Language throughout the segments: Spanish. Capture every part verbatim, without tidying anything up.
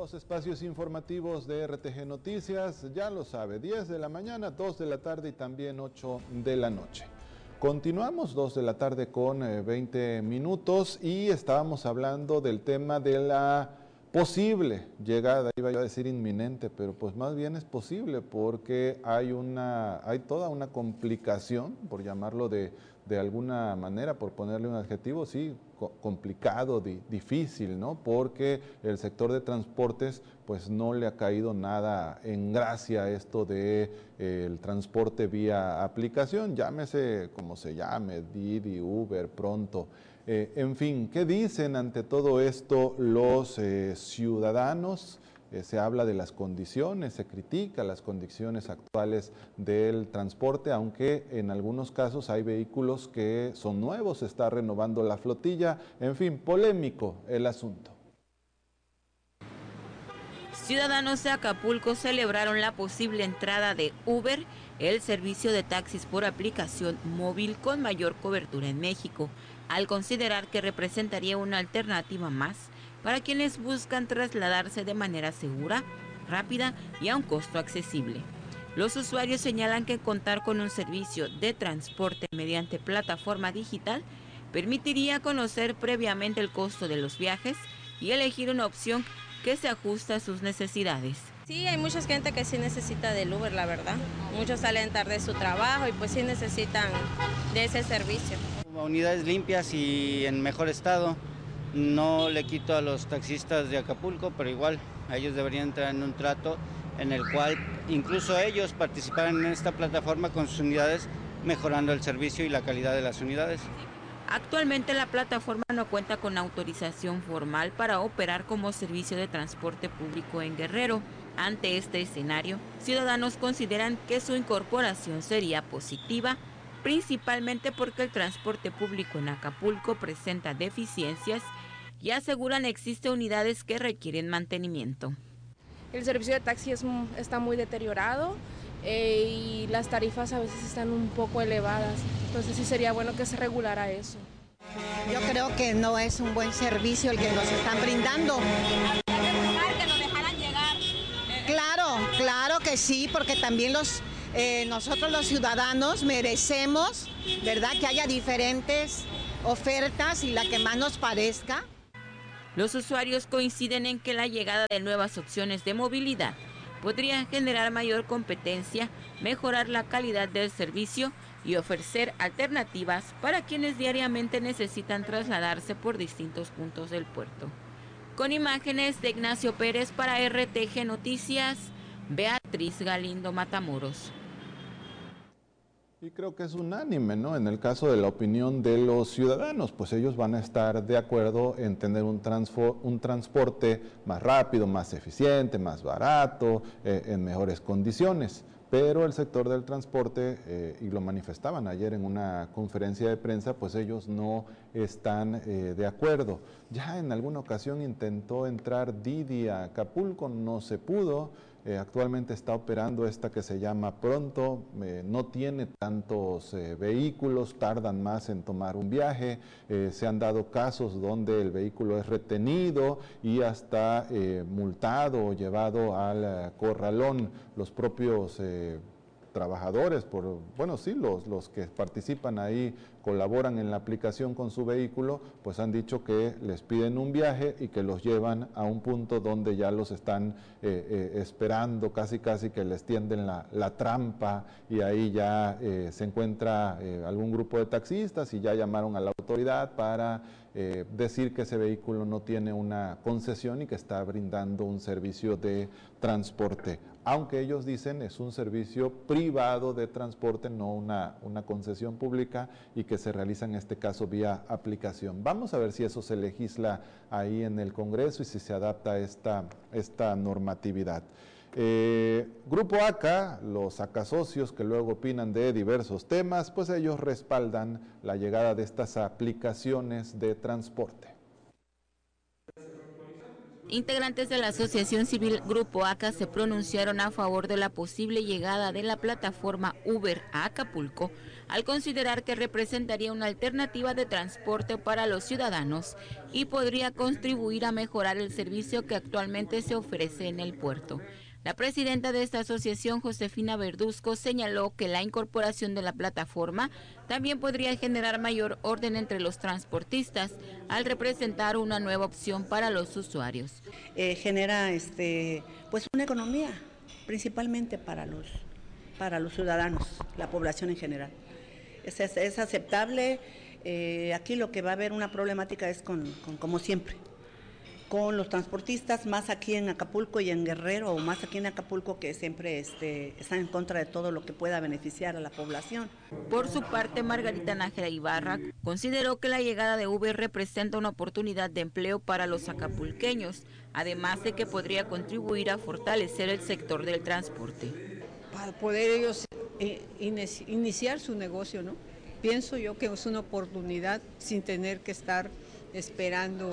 Los espacios informativos de R T G Noticias, ya lo sabe, diez de la mañana, dos de la tarde y también ocho de la noche. Continuamos, dos de la tarde con eh, veinte minutos y estábamos hablando del tema de la posible llegada, iba a decir inminente, pero pues más bien es posible porque hay una, hay toda una complicación, por llamarlo de, de alguna manera, por ponerle un adjetivo, sí, co complicado, di difícil, ¿no? Porque el sector de transportes pues no le ha caído nada en gracia esto de eh, el transporte vía aplicación, llámese como se llame, Didi, Uber, Pronto. Eh, en fin, ¿qué dicen ante todo esto los eh, ciudadanos? Eh, se habla de las condiciones, se critica las condiciones actuales del transporte, aunque en algunos casos hay vehículos que son nuevos, se está renovando la flotilla, en fin, polémico el asunto. Ciudadanos de Acapulco celebraron la posible entrada de Uber, el servicio de taxis por aplicación móvil con mayor cobertura en México, al considerar que representaría una alternativa más para quienes buscan trasladarse de manera segura, rápida y a un costo accesible. Los usuarios señalan que contar con un servicio de transporte mediante plataforma digital permitiría conocer previamente el costo de los viajes y elegir una opción que se ajusta a sus necesidades. Sí, hay mucha gente que sí necesita del Uber, la verdad. Muchos salen tarde de su trabajo y pues sí necesitan de ese servicio. Unidades limpias y en mejor estado. No le quito a los taxistas de Acapulco, pero igual ellos deberían entrar en un trato en el cual incluso ellos participaran en esta plataforma con sus unidades, mejorando el servicio y la calidad de las unidades. Actualmente la plataforma no cuenta con autorización formal para operar como servicio de transporte público en Guerrero. Ante este escenario, ciudadanos consideran que su incorporación sería positiva, principalmente porque el transporte público en Acapulco presenta deficiencias y aseguran existen unidades que requieren mantenimiento. El servicio de taxi es, está muy deteriorado eh, y las tarifas a veces están un poco elevadas, entonces sí sería bueno que se regulara eso. Yo creo que no es un buen servicio el que nos están brindando. Que nos dejaran llegar. Claro, claro que sí, porque también los, eh, nosotros los ciudadanos merecemos, ¿verdad?, que haya diferentes ofertas y la que más nos parezca. Los usuarios coinciden en que la llegada de nuevas opciones de movilidad podría generar mayor competencia, mejorar la calidad del servicio y ofrecer alternativas para quienes diariamente necesitan trasladarse por distintos puntos del puerto. Con imágenes de Ignacio Pérez para R T G Noticias, Beatriz Galindo Matamoros. Y creo que es unánime, ¿no? En el caso de la opinión de los ciudadanos, pues ellos van a estar de acuerdo en tener un, un transporte más rápido, más eficiente, más barato, eh, en mejores condiciones. Pero el sector del transporte, eh, y lo manifestaban ayer en una conferencia de prensa, pues ellos no están eh, de acuerdo. Ya en alguna ocasión intentó entrar Didi a Acapulco, no se pudo. Eh, actualmente está operando esta que se llama Pronto, eh, no tiene tantos eh, vehículos, tardan más en tomar un viaje, eh, se han dado casos donde el vehículo es retenido y hasta eh, multado o llevado al eh, corralón. Los propios eh, trabajadores, por, bueno sí, los, los que participan ahí, colaboran en la aplicación con su vehículo, pues han dicho que les piden un viaje y que los llevan a un punto donde ya los están eh, eh, esperando, casi casi que les tienden la, la trampa y ahí ya eh, se encuentra eh, algún grupo de taxistas y ya llamaron a la autoridad para eh, decir que ese vehículo no tiene una concesión y que está brindando un servicio de transporte. Aunque ellos dicen es un servicio privado de transporte, no una, una concesión pública y que se realiza en este caso vía aplicación. Vamos a ver si eso se legisla ahí en el Congreso y si se adapta a esta, esta normatividad. Eh, Grupo ACA, los acasocios que luego opinan de diversos temas, pues ellos respaldan la llegada de estas aplicaciones de transporte. Integrantes de la Asociación Civil Grupo ACA se pronunciaron a favor de la posible llegada de la plataforma Uber a Acapulco, al considerar que representaría una alternativa de transporte para los ciudadanos y podría contribuir a mejorar el servicio que actualmente se ofrece en el puerto. La presidenta de esta asociación, Josefina Verduzco, señaló que la incorporación de la plataforma también podría generar mayor orden entre los transportistas al representar una nueva opción para los usuarios. Eh, genera este, pues una economía, principalmente para los, para los ciudadanos, la población en general. Es, es, es aceptable, eh, aquí lo que va a haber una problemática es con, con como siempre, con los transportistas, más aquí en Acapulco y en Guerrero, o más aquí en Acapulco, que siempre este, están en contra de todo lo que pueda beneficiar a la población. Por su parte, Margarita Nájera Ibarra consideró que la llegada de Uber representa una oportunidad de empleo para los acapulqueños, además de que podría contribuir a fortalecer el sector del transporte. Para poder ellos eh, iniciar su negocio, ¿no? Pienso yo que es una oportunidad sin tener que estar esperando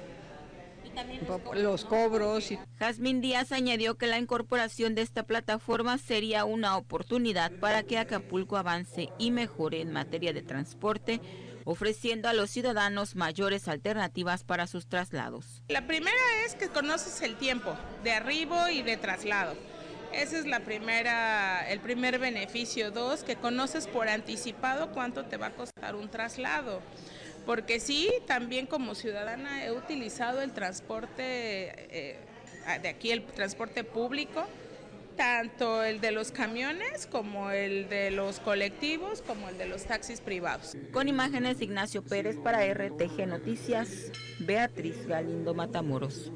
los cobros. Jazmín Díaz añadió que la incorporación de esta plataforma sería una oportunidad para que Acapulco avance y mejore en materia de transporte, ofreciendo a los ciudadanos mayores alternativas para sus traslados. La primera es que conoces el tiempo de arribo y de traslado. Ese es la primera, el primer beneficio. Dos, que conoces por anticipado cuánto te va a costar un traslado. Porque sí, también como ciudadana he utilizado el transporte, eh, de aquí el transporte público, tanto el de los camiones como el de los colectivos, como el de los taxis privados. Con imágenes Ignacio Pérez para R T G Noticias, Beatriz Galindo Matamoros.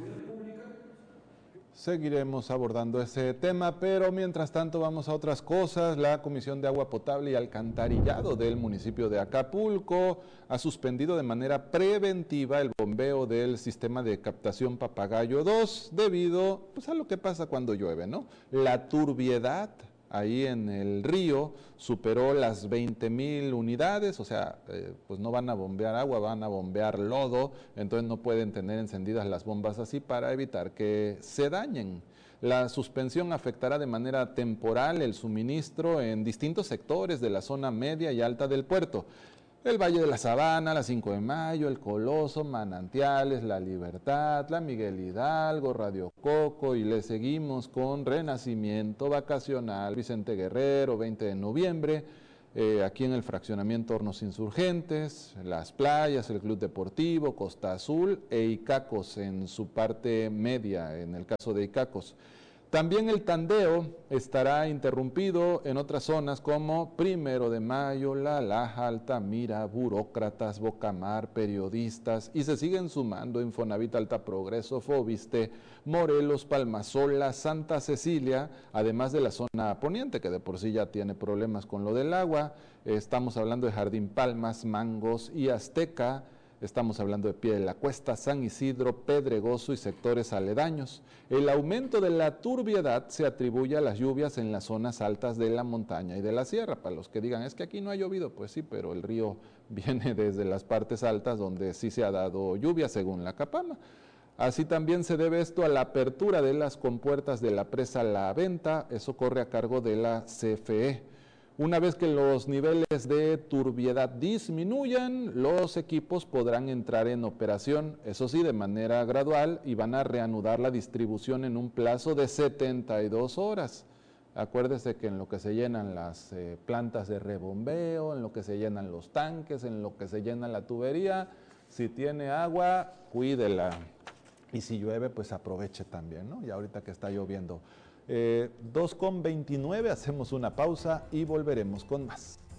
Seguiremos abordando ese tema, pero mientras tanto vamos a otras cosas. La Comisión de Agua Potable y Alcantarillado del municipio de Acapulco ha suspendido de manera preventiva el bombeo del sistema de captación Papagayo dos debido pues, a lo que pasa cuando llueve, ¿no? La turbiedad ahí en el río superó las veinte mil unidades, o sea, eh, pues no van a bombear agua, van a bombear lodo, entonces no pueden tener encendidas las bombas así para evitar que se dañen. La suspensión afectará de manera temporal el suministro en distintos sectores de la zona media y alta del puerto. El Valle de la Sabana, la cinco de mayo, el Coloso, Manantiales, La Libertad, la Miguel Hidalgo, Radio Coco, y le seguimos con Renacimiento Vacacional, Vicente Guerrero, veinte de noviembre, eh, aquí en el fraccionamiento Hornos Insurgentes, Las Playas, el Club Deportivo, Costa Azul e Icacos en su parte media, en el caso de Icacos. También el tandeo estará interrumpido en otras zonas como Primero de Mayo, La Laja, Altamira, burócratas, Bocamar, periodistas, y se siguen sumando Infonavit Alta Progreso, Fobiste, Morelos, Palmasola, Santa Cecilia, además de la zona poniente, que de por sí ya tiene problemas con lo del agua. Estamos hablando de Jardín Palmas, Mangos y Azteca. Estamos hablando de Pie de la Cuesta, San Isidro, Pedregoso y sectores aledaños. El aumento de la turbiedad se atribuye a las lluvias en las zonas altas de la montaña y de la sierra. Para los que digan, es que aquí no ha llovido, pues sí, pero el río viene desde las partes altas donde sí se ha dado lluvia según la Capama. Así también se debe esto a la apertura de las compuertas de la presa La Venta, eso corre a cargo de la C F E. Una vez que los niveles de turbiedad disminuyan, los equipos podrán entrar en operación, eso sí, de manera gradual, y van a reanudar la distribución en un plazo de setenta y dos horas. Acuérdese que en lo que se llenan las eh, plantas de rebombeo, en lo que se llenan los tanques, en lo que se llena la tubería, si tiene agua, cuídela. Y si llueve, pues aproveche también, ¿no? Y ahorita que está lloviendo. Eh, dos con veintinueve, hacemos una pausa y volveremos con más.